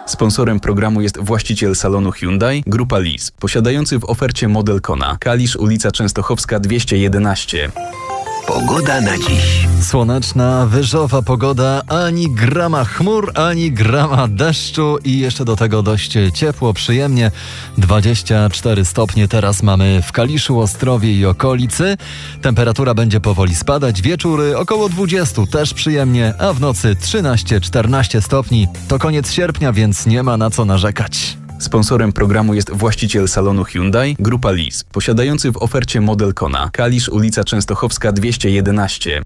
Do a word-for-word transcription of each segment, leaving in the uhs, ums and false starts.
Sponsorem programu jest właściciel salonu Hyundai, Grupa Lease, posiadający w ofercie model Kona. Kalisz, ulica Częstochowska dwieście jedenaście. Pogoda na dziś. Słoneczna, wyżowa pogoda, ani grama chmur, ani grama deszczu i jeszcze do tego dość ciepło, przyjemnie. dwadzieścia cztery stopnie teraz mamy w Kaliszu, Ostrowie i okolicy. Temperatura będzie powoli spadać, wieczory około dwadzieścia, też przyjemnie, a w nocy trzynaście czternaście stopni. To koniec sierpnia, więc nie ma na co narzekać. Sponsorem programu jest właściciel salonu Hyundai, Grupa Lease, posiadający w ofercie model Kona. Kalisz, ulica Częstochowska dwieście jedenaście.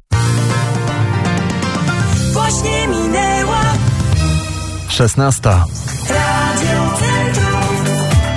Właśnie minęła szesnasta. Radio Centrum.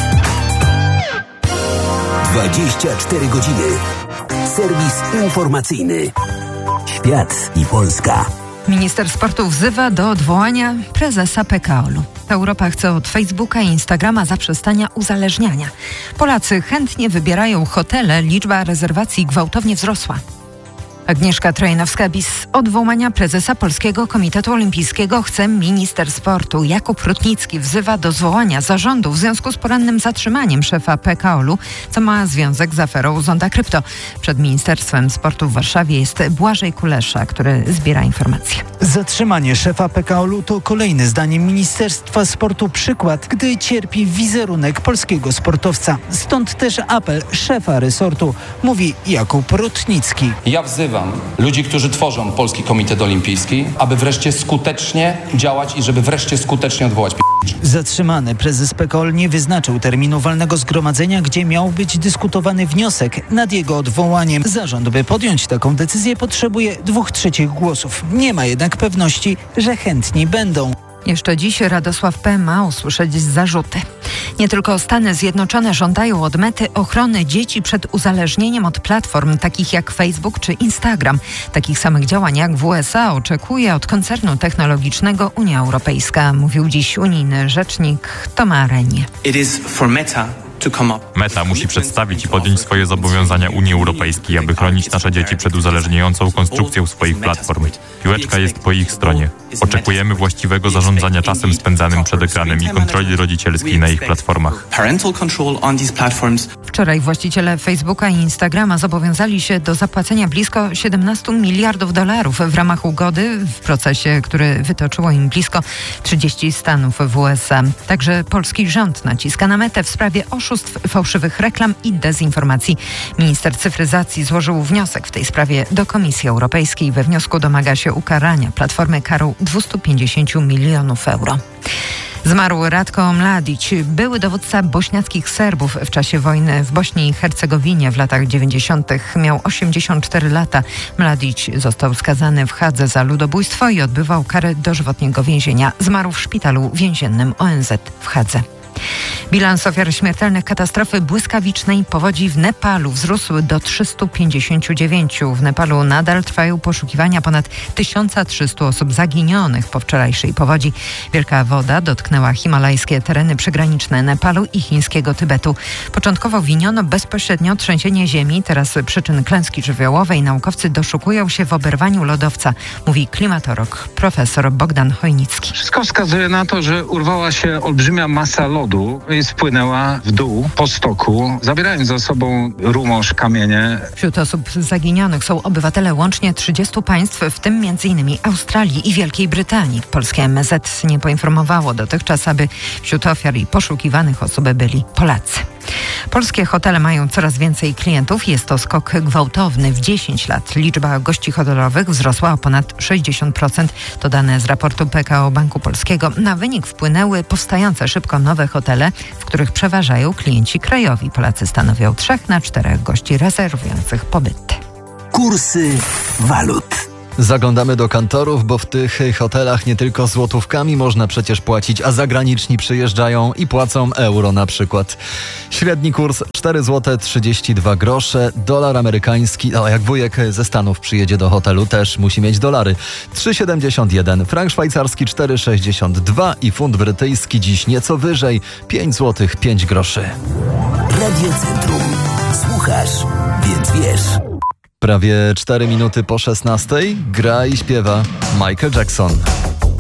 dwadzieścia cztery godziny. Serwis informacyjny. Świat i Polska. Minister sportu wzywa do odwołania prezesa P K O L u. Europa chce od Facebooka i Instagrama zaprzestania uzależniania. Polacy chętnie wybierają hotele, liczba rezerwacji gwałtownie wzrosła. Agnieszka Trojanowska-Bis odwołania prezesa Polskiego Komitetu Olimpijskiego chce minister sportu. Jakub Rutnicki wzywa do zwołania zarządu w związku z porannym zatrzymaniem szefa P K O L u, co ma związek z aferą Zonda Krypto. Przed Ministerstwem Sportu w Warszawie jest Błażej Kulesza, który zbiera informacje. Zatrzymanie szefa P K O L u to kolejny zdaniem Ministerstwa Sportu przykład, gdy cierpi wizerunek polskiego sportowca. Stąd też apel szefa resortu, mówi Jakub Rutnicki. Ja wzywam ludzi, którzy tworzą Polski Komitet Olimpijski, aby wreszcie skutecznie działać i żeby wreszcie skutecznie odwołać p***. Zatrzymany prezes P K O L nie wyznaczył terminu walnego zgromadzenia, gdzie miał być dyskutowany wniosek nad jego odwołaniem. Zarząd, by podjąć taką decyzję, potrzebuje dwóch trzecich głosów. Nie ma jednak pewności, że chętni będą. Jeszcze dziś Radosław P. ma usłyszeć zarzuty. Nie tylko Stany Zjednoczone żądają od Mety ochrony dzieci przed uzależnieniem od platform takich jak Facebook czy Instagram. Takich samych działań jak w U S A oczekuje od koncernu technologicznego Unia Europejska, mówił dziś unijny rzecznik Thomas Renie. It is for Meta. Meta musi przedstawić i podjąć swoje zobowiązania Unii Europejskiej, aby chronić nasze dzieci przed uzależniającą konstrukcją swoich platform. Piłeczka jest po ich stronie. Oczekujemy właściwego zarządzania czasem spędzanym przed ekranem i kontroli rodzicielskiej na ich platformach. Wczoraj właściciele Facebooka i Instagrama zobowiązali się do zapłacenia blisko siedemnaście miliardów dolarów w ramach ugody w procesie, który wytoczyło im blisko trzydzieści stanów w U S A. Także polski rząd naciska na Metę w sprawie oszustw, fałszywych reklam i dezinformacji. Minister cyfryzacji złożył wniosek w tej sprawie do Komisji Europejskiej. We wniosku domaga się ukarania platformy karą dwieście pięćdziesiąt milionów euro. Zmarł Ratko Mladić, były dowódca bośniackich Serbów w czasie wojny w Bośni i Hercegowinie w latach dziewięćdziesiątych. Miał osiemdziesiąt cztery lata. Mladić został skazany w Hadze za ludobójstwo i odbywał karę dożywotniego więzienia. Zmarł w szpitalu więziennym O N Z w Hadze. Bilans ofiar śmiertelnych katastrofy błyskawicznej powodzi w Nepalu wzrósł do trzystu pięćdziesięciu dziewięciu. W Nepalu nadal trwają poszukiwania ponad tysiąc trzysta osób zaginionych po wczorajszej powodzi. Wielka woda dotknęła himalajskie tereny przygraniczne Nepalu i chińskiego Tybetu. Początkowo winiono bezpośrednio trzęsienie ziemi. Teraz przyczyn klęski żywiołowej naukowcy doszukują się w oberwaniu lodowca, mówi klimatolog profesor Bogdan Chojnicki. Wszystko wskazuje na to, że urwała się olbrzymia masa lodu i spłynęła w dół po stoku, zabierając za sobą rumorz, kamienie. Wśród osób zaginionych są obywatele łącznie trzydziestu państw, w tym między innymi Australii i Wielkiej Brytanii. Polskie M S Z nie poinformowało dotychczas, aby wśród ofiar i poszukiwanych osób byli Polacy. Polskie hotele mają coraz więcej klientów. Jest to skok gwałtowny. W dziesięć lat liczba gości hotelowych wzrosła o ponad sześćdziesiąt procent. To dane z raportu P K O Banku Polskiego. Na wynik wpłynęły powstające szybko nowe hotele, w których przeważają klienci krajowi. Polacy stanowią trzech na czterech gości rezerwujących pobyt. Kursy walut. Zaglądamy do kantorów, bo w tych hotelach nie tylko złotówkami można przecież płacić, a zagraniczni przyjeżdżają i płacą euro na przykład. Średni kurs cztery złote trzydzieści dwa grosze, dolar amerykański, a jak wujek ze Stanów przyjedzie do hotelu, też musi mieć dolary. trzy siedemdziesiąt jeden, frank szwajcarski cztery sześćdziesiąt dwa i funt brytyjski dziś nieco wyżej, pięć złotych pięć groszy. Radio Centrum. Słuchasz, więc wiesz. Prawie cztery minuty po szesnastej gra i śpiewa Michael Jackson.